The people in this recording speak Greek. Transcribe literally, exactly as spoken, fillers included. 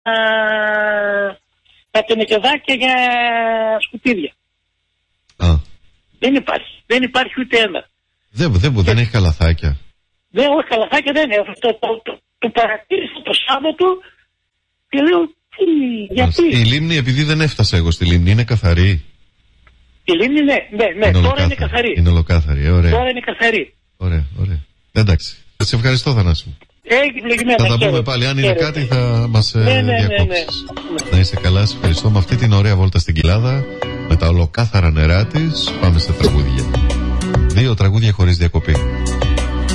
τα τενεκεδάκια για σκουπίδια. Α. Δεν υπάρχει. Δεν υπάρχει ούτε ένα. Δεν, δεν, δεν έχει καλαθάκια. Δεν, όχι καλαθάκια δεν είναι. Το, το, το, το παρατήρησα το Σάββατο και λέω τι, γιατί. Η λίμνη, επειδή δεν έφτασα εγώ στη λίμνη, είναι καθαρή. Η λίμνη ναι, ναι, ναι. Είναι τώρα είναι καθαρή. Είναι ολοκάθαρη, ωραία. Τώρα είναι καθαρή. Ωραία, ωραία. Εντάξει. Σε ευχαριστώ, Θανάση. Έγινε, θα τα πούμε χαίρετε. πάλι. Αν είναι Χαίρετε. κάτι θα μας ναι, ναι, διακόψεις. ναι, ναι. Να είσαι καλά, σε ευχαριστώ. Με αυτή την ωραία βόλτα στην Κοιλάδα, με τα ολοκάθαρα νερά της, πάμε στα τραγούδια. Δύο τραγούδια χωρίς διακοπή.